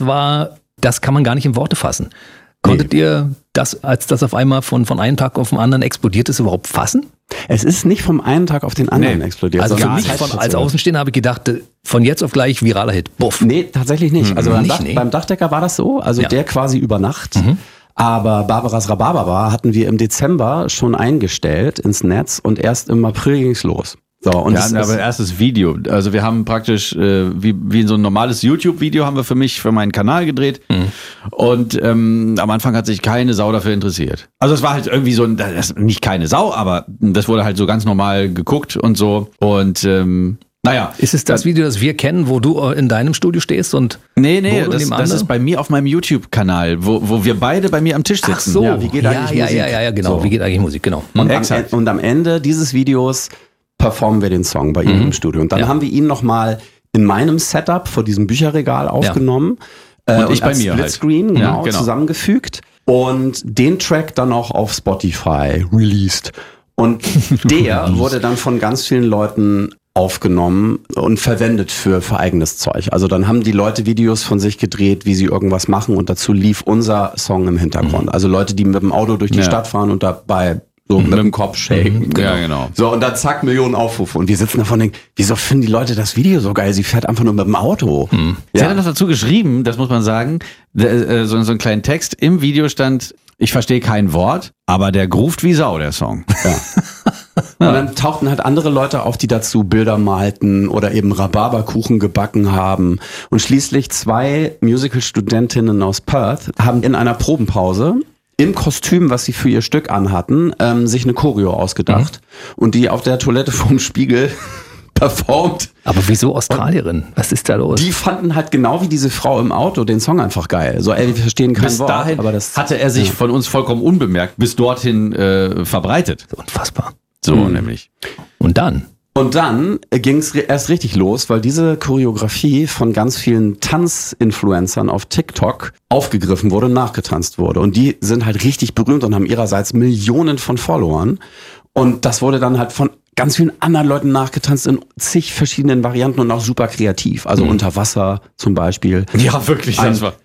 F: kann man gar nicht in Worte fassen. Konntet ihr das, als das auf einmal von einem Tag auf den anderen explodiert ist, überhaupt fassen?
I: Es ist nicht vom einen Tag auf den anderen explodiert.
F: Also für mich als Außenstehender habe ich gedacht, von jetzt auf gleich viraler Hit. Buff.
I: Nee, tatsächlich nicht. Also beim Dachdecker war das so, also der quasi über Nacht. Aber Barbaras Rhabarberbar hatten wir im Dezember schon eingestellt ins Netz und erst im April ging es los. So, und
J: wir hatten aber erstes Video. Also wir haben praktisch wie so ein normales YouTube-Video haben wir für meinen Kanal gedreht. Und am Anfang hat sich keine Sau dafür interessiert. Also es war halt irgendwie so, nicht keine Sau, aber das wurde halt so ganz normal geguckt und so. Und naja.
F: Ist es das Video, das wir kennen, wo du in deinem Studio stehst und
J: Nee, das ist bei mir auf meinem YouTube-Kanal, wo wir beide bei mir am Tisch sitzen.
F: Ach so.
I: Ja, wie geht eigentlich Musik?
F: Ja, genau. So. Wie geht eigentlich Musik, genau.
I: Und am Ende dieses Videos performen wir den Song bei ihm im Studio. Und dann haben wir ihn nochmal in meinem Setup vor diesem Bücherregal aufgenommen.
J: Und ich bei mir
I: Splitscreen,
J: halt.
I: Zusammengefügt. Und den Track dann auch auf Spotify released. Und der wurde dann von ganz vielen Leuten aufgenommen und verwendet für eigenes Zeug. Also dann haben die Leute Videos von sich gedreht, wie sie irgendwas machen und dazu lief unser Song im Hintergrund. Also Leute, die mit dem Auto durch die Stadt fahren und dabei so mit dem Kopf shaken.
J: Ja, genau.
I: So, und dann zack, Millionen Aufrufe. Und wir sitzen davon und denken, wieso finden die Leute das Video so geil? Sie fährt einfach nur mit dem Auto.
J: Sie hat noch dazu geschrieben, das muss man sagen, so einen kleinen Text. Im Video stand, ich verstehe kein Wort, aber der groovt wie Sau, der Song.
I: Ja. Und dann tauchten halt andere Leute auf, die dazu Bilder malten oder eben Rhabarberkuchen gebacken haben. Und schließlich 2 Musical-Studentinnen aus Perth haben in einer Probenpause im Kostüm, was sie für ihr Stück anhatten, sich eine Choreo ausgedacht und die auf der Toilette vorm Spiegel performt.
F: Aber wieso Australierin? Was ist da los?
I: Die fanden halt genau wie diese Frau im Auto den Song einfach geil. So, wir verstehen kein Wort.
J: Bis dahin
I: aber das
J: hatte er sich von uns vollkommen unbemerkt bis dorthin verbreitet.
F: Unfassbar.
J: So nämlich.
F: Und dann
I: ging es erst richtig los, weil diese Choreografie von ganz vielen Tanzinfluencern auf TikTok aufgegriffen wurde und nachgetanzt wurde. Und die sind halt richtig berühmt und haben ihrerseits Millionen von Followern. Und das wurde dann halt von ganz vielen anderen Leuten nachgetanzt in zig verschiedenen Varianten und auch super kreativ. Also unter Wasser zum Beispiel.
J: Ja, wirklich.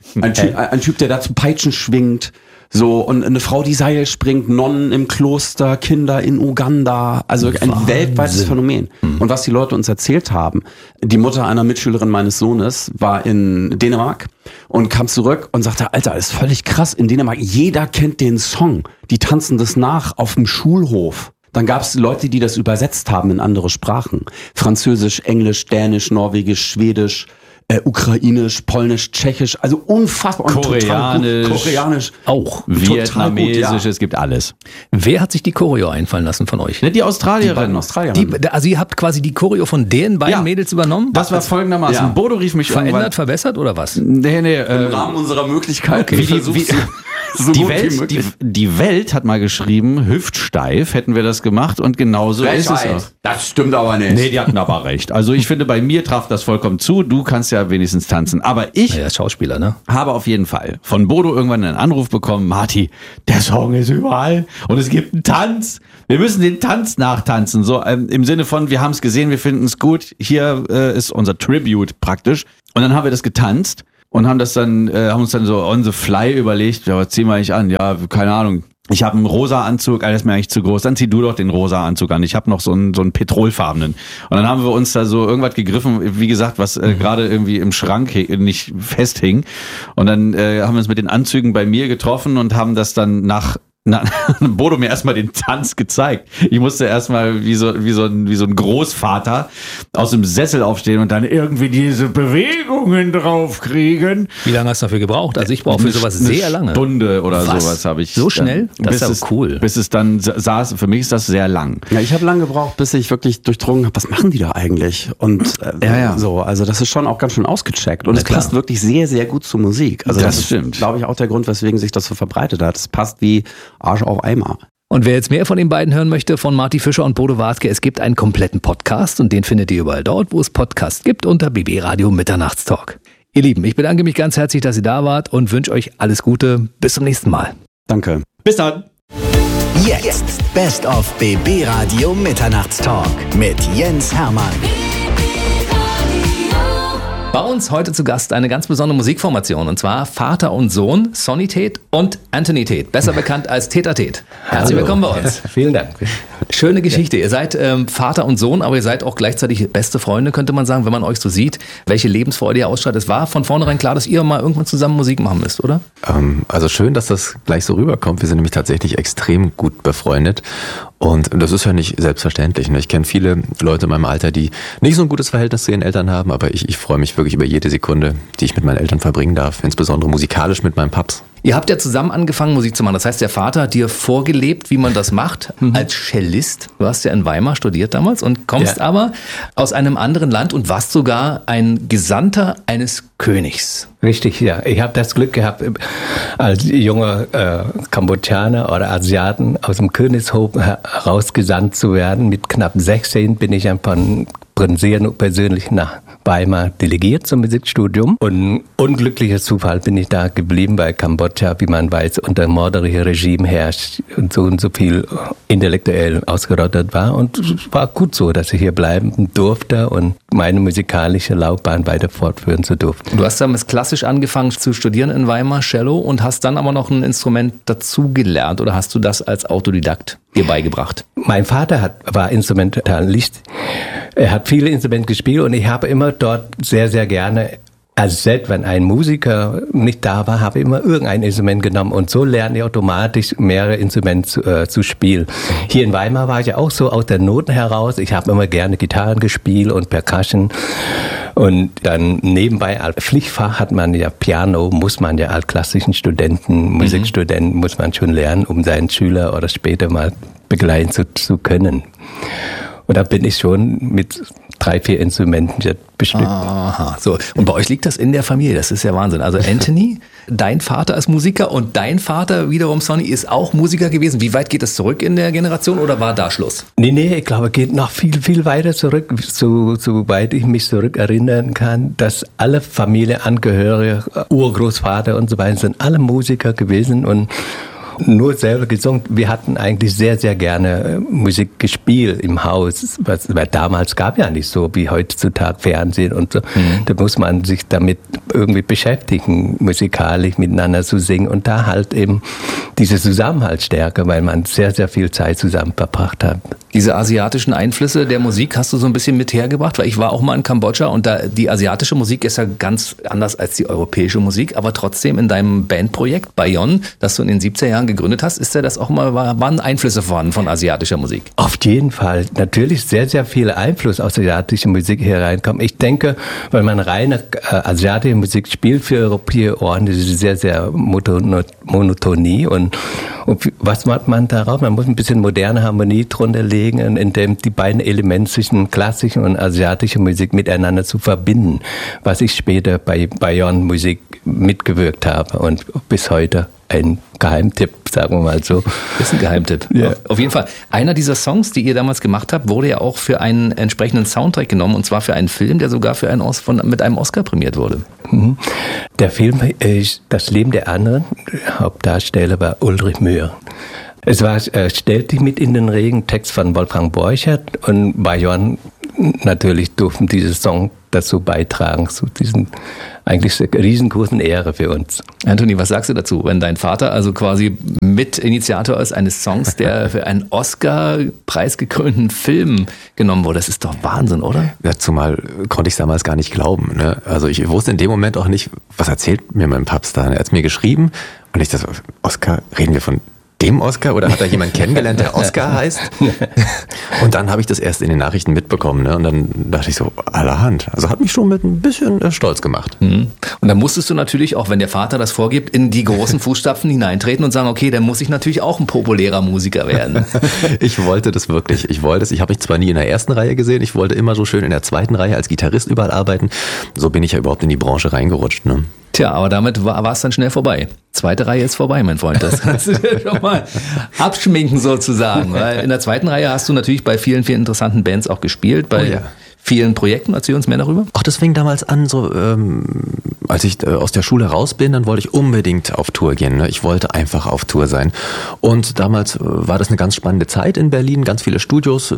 I: Ein Typ, der dazu Peitschen schwingt. So, und eine Frau, die Seil springt, Nonnen im Kloster, Kinder in Uganda, also ein weltweites Phänomen. Und was die Leute uns erzählt haben, die Mutter einer Mitschülerin meines Sohnes war in Dänemark und kam zurück und sagte, Alter, das ist völlig krass, in Dänemark, jeder kennt den Song, die tanzen das nach auf dem Schulhof. Dann gab es Leute, die das übersetzt haben in andere Sprachen. Französisch, Englisch, Dänisch, Norwegisch, Schwedisch, Ukrainisch, Polnisch, Tschechisch, also unfassbar.
J: Koreanisch
F: auch.
J: Vietnamesisch,
I: gut, ja.
J: Es gibt alles.
F: Wer hat sich die Choreo einfallen lassen von euch?
J: Die Australierin.
F: Also ihr habt quasi die Choreo von den beiden Mädels übernommen?
J: Das war folgendermaßen.
F: Ja.
J: Bodo rief mich
F: verändert, verbessert oder was?
J: Nee.
I: Im Rahmen unserer Möglichkeiten.
J: Okay. Die Welt hat mal geschrieben, hüftsteif hätten wir das gemacht und genauso ist es auch.
I: Das stimmt aber nicht.
J: Nee, die hatten aber recht. Also ich finde, bei mir traf das vollkommen zu. Du kannst ja wenigstens tanzen. Aber ich
F: Schauspieler, ne?
J: Habe auf jeden Fall von Bodo irgendwann einen Anruf bekommen, Marti, der Song ist überall und es gibt einen Tanz. Wir müssen den Tanz nachtanzen. So im Sinne von, wir haben es gesehen, wir finden es gut. Hier ist unser Tribute praktisch. Und dann haben wir das getanzt. Und haben uns dann so on the fly überlegt, ja, was ziehen wir eigentlich an? Ja, keine Ahnung. Ich habe einen rosa Anzug, der ist mir eigentlich zu groß. Dann zieh du doch den rosa Anzug an. Ich habe noch so einen petrolfarbenen. Und dann haben wir uns da so irgendwas gegriffen, wie gesagt, was gerade irgendwie im Schrank nicht festhing. Und dann haben wir uns mit den Anzügen bei mir getroffen und haben das dann Bodo mir erstmal den Tanz gezeigt. Ich musste erstmal wie so ein Großvater aus dem Sessel aufstehen und dann irgendwie diese Bewegungen draufkriegen.
F: Wie lange hast du dafür gebraucht? Also ich brauche für sowas sehr lange.
J: Eine Stunde oder sowas habe ich.
F: So schnell? Das ist aber cool.
J: Bis es dann saß, für mich ist das sehr lang.
I: Ja, ich habe lange gebraucht, bis ich wirklich durchdrungen habe, was machen die da eigentlich? Und so, also das ist schon auch ganz schön ausgecheckt. Und es passt wirklich sehr, sehr gut zur Musik. Also das
J: stimmt.
I: Glaube ich, auch der Grund, weswegen sich das so verbreitet hat. Es passt wie Arsch auf Eimer.
F: Und wer jetzt mehr von den beiden hören möchte, von Marti Fischer und Bodo Wartke, es gibt einen kompletten Podcast und den findet ihr überall dort, wo es Podcasts gibt, unter BB Radio Mitternachtstalk. Ihr Lieben, ich bedanke mich ganz herzlich, dass ihr da wart und wünsche euch alles Gute. Bis zum nächsten Mal.
I: Danke.
J: Bis dann.
A: Jetzt Best of BB Radio Mitternachtstalk mit Jens Hermann.
F: Bei uns heute zu Gast eine ganz besondere Musikformation, und zwar Vater und Sohn, Sonny Tet und Anthony Tet, besser bekannt als Teta Tet. Herzlich willkommen bei uns.
K: Vielen Dank.
F: Schöne Geschichte. Ihr seid Vater und Sohn, aber ihr seid auch gleichzeitig beste Freunde, könnte man sagen, wenn man euch so sieht, welche Lebensfreude ihr ausstrahlt. Es war von vornherein klar, dass ihr mal irgendwann zusammen Musik machen müsst, oder?
K: Also schön, dass das gleich so rüberkommt. Wir sind nämlich tatsächlich extrem gut befreundet. Und das ist ja nicht selbstverständlich. Ich kenne viele Leute in meinem Alter, die nicht so ein gutes Verhältnis zu ihren Eltern haben, aber ich freue mich wirklich über jede Sekunde, die ich mit meinen Eltern verbringen darf, insbesondere musikalisch mit meinem Paps.
F: Ihr habt ja zusammen angefangen, Musik zu machen. Das heißt, der Vater hat dir vorgelebt, wie man das macht, als Cellist. Du hast ja in Weimar studiert damals und kommst aber aus einem anderen Land und warst sogar ein Gesandter eines Königs.
K: Richtig, ja. Ich habe das Glück gehabt, als junger Kambodschaner oder Asiaten aus dem Königshof herausgesandt zu werden. Mit knapp 16 bin ich von Prinzessin persönlich nach Weimar delegiert zum Musikstudium. Und unglücklicher Zufall bin ich da geblieben, weil Kambodscha, wie man weiß, unter mörderlichem Regime herrscht und so viel intellektuell ausgerottet war. Und es war gut so, dass ich hier bleiben durfte und meine musikalische Laufbahn weiter fortführen zu durften.
F: Du hast damals klassisch angefangen zu studieren in Weimar, Cello, und hast dann aber noch ein Instrument dazu gelernt, oder hast du das als Autodidakt dir beigebracht?
K: Mein Vater war Instrumentalist. Er hat viele Instrumente gespielt und ich habe immer dort sehr, sehr gerne, also selbst wenn ein Musiker nicht da war, habe ich immer irgendein Instrument genommen und so lerne ich automatisch mehrere Instrumente zu spielen. Hier in Weimar war ich ja auch so aus der Noten heraus. Ich habe immer gerne Gitarren gespielt und Percussion. Und dann nebenbei als Pflichtfach hat man ja Piano, muss man ja als klassischen Studenten, Musikstudenten, muss man schon lernen, um seinen Schüler oder später mal begleiten zu können. Und da bin ich schon mit 3-4 Instrumenten bestückt.
F: Aha, so. Und bei euch liegt das in der Familie, das ist ja Wahnsinn. Also Anthony, dein Vater ist Musiker und dein Vater wiederum, Sonny, ist auch Musiker gewesen. Wie weit geht das zurück in der Generation oder war da Schluss?
K: Nee, ich glaube, es geht noch viel, viel weiter zurück, soweit ich mich zurückerinnern kann, dass alle Familienangehörige, Urgroßvater und so weiter, sind alle Musiker gewesen und nur selber gesungen. Wir hatten eigentlich sehr, sehr gerne Musik gespielt im Haus, weil damals gab ja nicht so wie heutzutage Fernsehen und so. Da muss man sich damit irgendwie beschäftigen, musikalisch miteinander zu singen und da halt eben diese Zusammenhaltsstärke, weil man sehr, sehr viel Zeit zusammen verbracht hat.
F: Diese asiatischen Einflüsse der Musik hast du so ein bisschen mit hergebracht, weil ich war auch mal in Kambodscha und da die asiatische Musik ist ja ganz anders als die europäische Musik, aber trotzdem in deinem Bandprojekt Bayon, das du in den 70er Jahren gegründet hast, ist ja das auch mal, waren Einflüsse von asiatischer Musik?
K: Auf jeden Fall. Natürlich sehr, sehr viel Einfluss aus asiatischer Musik hereinkommt. Ich denke, wenn man reine asiatische Musik spielt für europäische Ohren, das ist sehr, sehr Monotonie. Und was macht man darauf? Man muss ein bisschen moderne Harmonie drunter legen, indem die beiden Elemente zwischen klassischen und asiatischer Musik miteinander zu verbinden, was ich später bei Bayon-Musik mitgewirkt habe und bis heute ein Geheimtipp, sagen wir mal so.
F: Das ist ein Geheimtipp. Ja. Auf jeden Fall. Einer dieser Songs, die ihr damals gemacht habt, wurde ja auch für einen entsprechenden Soundtrack genommen, und zwar für einen Film, der sogar mit einem Oscar prämiert wurde.
K: Der Film ist Das Leben der anderen. Der Hauptdarsteller war Ulrich Mühe. Es war Stell dich mit in den Regen, Text von Wolfgang Borchert, und Bayon natürlich durften diesen Song dazu beitragen, zu diesen eigentlich riesengroßen Ehre für uns.
F: Anthony, was sagst du dazu, wenn dein Vater also quasi Mitinitiator ist eines Songs, der für einen Oscar-preisgekrönten Film genommen wurde? Das ist doch Wahnsinn, oder?
L: Ja, zumal konnte ich es damals gar nicht glauben. Ne? Also ich wusste in dem Moment auch nicht, was erzählt mir mein Papst da? Er hat es mir geschrieben und ich dachte, Oscar, reden wir von dem Oscar oder hat da jemand kennengelernt, der Oscar heißt? Und dann habe ich das erst in den Nachrichten mitbekommen, ne? Und dann dachte ich so, allerhand. Also hat mich schon mit ein bisschen stolz gemacht.
F: Und dann musstest du natürlich, auch wenn der Vater das vorgibt, in die großen Fußstapfen hineintreten und sagen, okay, dann muss ich natürlich auch ein populärer Musiker werden.
L: Ich wollte das wirklich. Ich habe mich zwar nie in der ersten Reihe gesehen, ich wollte immer so schön in der zweiten Reihe als Gitarrist überall arbeiten. So bin ich ja überhaupt in die Branche reingerutscht. Ne?
F: Tja, aber damit war es dann schnell vorbei. Zweite Reihe ist vorbei, mein Freund. Das kannst du dir schon mal abschminken sozusagen. Weil in der zweiten Reihe hast du natürlich bei vielen, vielen interessanten Bands auch gespielt, bei vielen Projekten. Erzähl uns mehr darüber.
L: Ach, das fing damals an, so als ich aus der Schule raus bin, dann wollte ich unbedingt auf Tour gehen. Ne? Ich wollte einfach auf Tour sein. Und damals war das eine ganz spannende Zeit in Berlin. Ganz viele Studios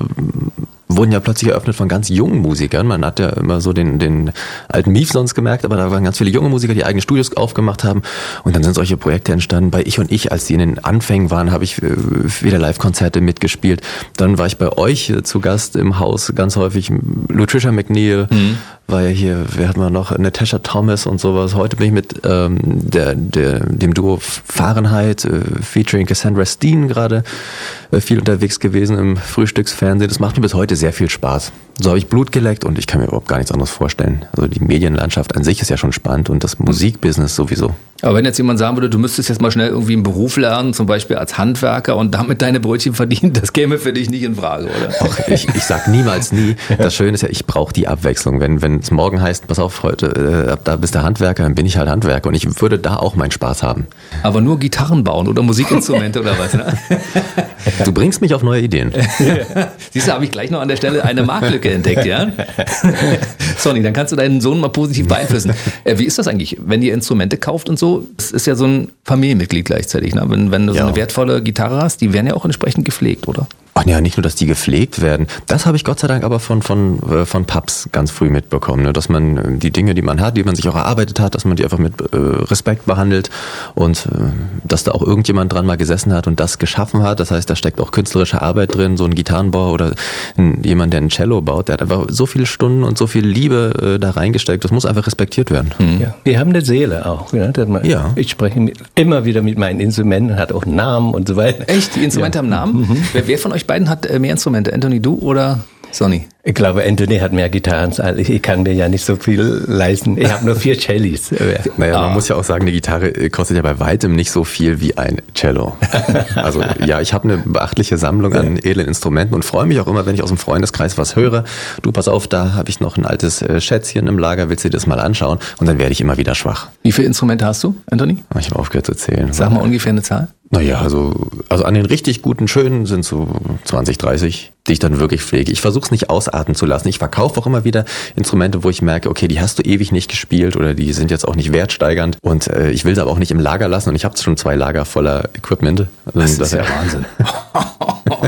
L: wurden ja plötzlich eröffnet von ganz jungen Musikern. Man hat ja immer so den alten Mief sonst gemerkt, aber da waren ganz viele junge Musiker, die eigene Studios aufgemacht haben. Und dann sind solche Projekte entstanden. Bei Ich und Ich, als die in den Anfängen waren, habe ich wieder Live-Konzerte mitgespielt. Dann war ich bei euch zu Gast im Haus ganz häufig. Lutricia McNeil war ja hier, wer hat man noch? Natasha Thomas und sowas. Heute bin ich mit dem Duo Fahrenheit featuring Cassandra Steen gerade viel unterwegs gewesen im Frühstücksfernsehen. Das macht mir bis heute sehr viel Spaß. So habe ich Blut geleckt und ich kann mir überhaupt gar nichts anderes vorstellen. Also die Medienlandschaft an sich ist ja schon spannend und das Musikbusiness sowieso.
F: Aber wenn jetzt jemand sagen würde, du müsstest jetzt mal schnell irgendwie einen Beruf lernen, zum Beispiel als Handwerker und damit deine Brötchen verdienen, das käme für dich nicht in Frage, oder?
L: Ach, ich sag niemals nie. Das Schöne ist ja, ich brauche die Abwechslung. Wenn es morgen heißt, pass auf, heute ab da bist du Handwerker, dann bin ich halt Handwerker und ich würde da auch meinen Spaß haben.
F: Aber nur Gitarren bauen oder Musikinstrumente oder was, ne?
L: Du bringst mich auf neue Ideen.
F: Siehst du, habe ich gleich noch an der Stelle eine Marktlücke entdeckt, ja? Sonny, dann kannst du deinen Sohn mal positiv beeinflussen. Wie ist das eigentlich, wenn ihr Instrumente kauft und so? Das ist ja so ein Familienmitglied gleichzeitig, ne? Wenn du so eine wertvolle Gitarre hast, die werden ja auch entsprechend gepflegt, oder?
L: Ach ja, nicht nur, dass die gepflegt werden. Das habe ich Gott sei Dank aber von Paps ganz früh mitbekommen, ne? Dass man die Dinge, die man hat, die man sich auch erarbeitet hat, dass man die einfach mit Respekt behandelt und dass da auch irgendjemand dran mal gesessen hat und das geschaffen hat. Das heißt, da steckt auch künstlerische Arbeit drin, so ein Gitarrenbauer oder jemand, der ein Cello baut, der hat einfach so viele Stunden und so viel Liebe da reingesteckt. Das muss einfach respektiert werden.
K: Ja. Wir haben eine Seele auch. Ne? Ich spreche immer wieder mit meinen Instrumenten, hat auch einen Namen und so weiter.
F: Echt? Die Instrumente haben Namen? Wer von euch beiden hat mehr Instrumente? Anthony, du oder Sonny?
K: Ich glaube, Anthony hat mehr Gitarren als ich. Ich kann mir ja nicht so viel leisten. Ich habe nur 4 Cellis.
L: Naja, man muss ja auch sagen, eine Gitarre kostet ja bei weitem nicht so viel wie ein Cello. Also ja, ich habe eine beachtliche Sammlung an edlen Instrumenten und freue mich auch immer, wenn ich aus dem Freundeskreis was höre. Du, pass auf, da habe ich noch ein altes Schätzchen im Lager, willst du dir das mal anschauen? Und dann werde ich immer wieder schwach.
F: Wie viele Instrumente hast du, Anthony?
L: Ich habe aufgehört zu zählen.
F: Sag mal ungefähr eine Zahl.
L: Naja, also an den richtig guten, schönen sind so 20, 30, die ich dann wirklich pflege. Ich versuche es nicht ausarten zu lassen. Ich verkaufe auch immer wieder Instrumente, wo ich merke, okay, die hast du ewig nicht gespielt oder die sind jetzt auch nicht wertsteigernd und ich will sie aber auch nicht im Lager lassen und ich habe schon 2 Lager voller Equipment.
F: Das ist ja Wahnsinn.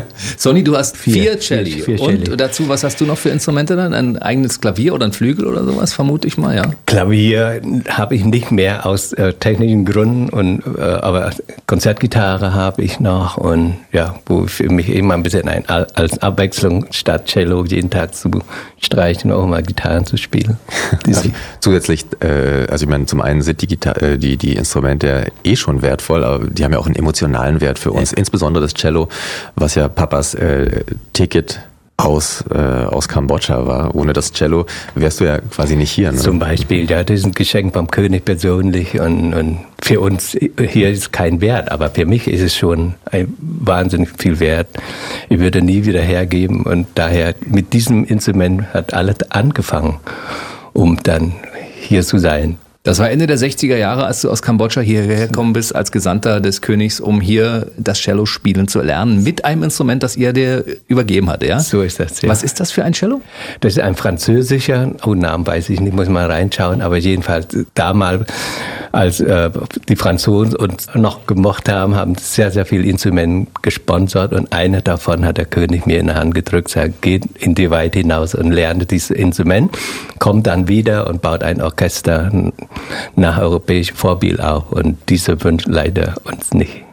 F: Sonny, du hast vier Celli.
K: Vier Celli.
F: Und dazu, was hast du noch für Instrumente dann? Ein eigenes Klavier oder ein Flügel oder sowas, vermute ich mal, ja?
K: Klavier habe ich nicht mehr aus technischen Gründen, aber Konzertgitarre habe ich noch und ja, wo für mich immer ein bisschen als Abwechslung statt Cello jeden Tag zu streichen, auch mal Gitarren zu spielen.
L: Zusätzlich, also ich meine, zum einen sind die Instrumente schon wertvoll, aber die haben ja auch einen emotionalen Wert für uns. Insbesondere das Cello, was ja Papas Ticket aus Kambodscha war. Ohne das Cello wärst du ja quasi nicht hier. Ne?
K: Zum Beispiel, ja, das ist ein Geschenk vom König persönlich und für uns hier ist kein Wert, aber für mich ist es schon wahnsinnig viel wert. Ich würde nie wieder hergeben und daher mit diesem Instrument hat alles angefangen, um dann hier zu sein.
F: Das war Ende der 60er Jahre, als du aus Kambodscha hierher gekommen bist, als Gesandter des Königs, um hier das Cello spielen zu lernen, mit einem Instrument, das er dir übergeben hatte, ja?
K: So ist das, ja.
F: Was ist das für ein Cello?
K: Das ist ein französischer, Namen weiß ich nicht, muss mal reinschauen, aber jedenfalls damals, als die Franzosen uns noch gemocht haben sehr, sehr viele Instrumente gesponsert und einer davon hat der König mir in die Hand gedrückt, sagt, geht in die Welt hinaus und lerne dieses Instrument, kommt dann wieder und baut ein Orchester nach europäischem Vorbild auf und diese wünscht leider uns nicht.